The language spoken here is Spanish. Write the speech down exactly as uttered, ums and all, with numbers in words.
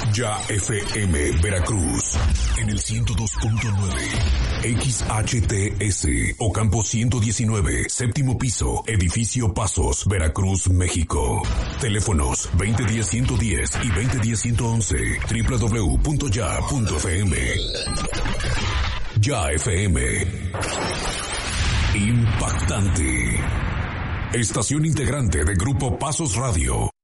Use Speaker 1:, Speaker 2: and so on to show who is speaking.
Speaker 1: Ya F M Veracruz en el ciento dos punto nueve, X H T S Ocampo ciento diecinueve, séptimo piso, edificio Pasos, Veracruz, México. Teléfonos veinte diez ciento diez y veinte diez ciento once, doble u doble u doble u punto ya punto f m. Ya F M. Impactante. Estación integrante de Grupo Pasos Radio.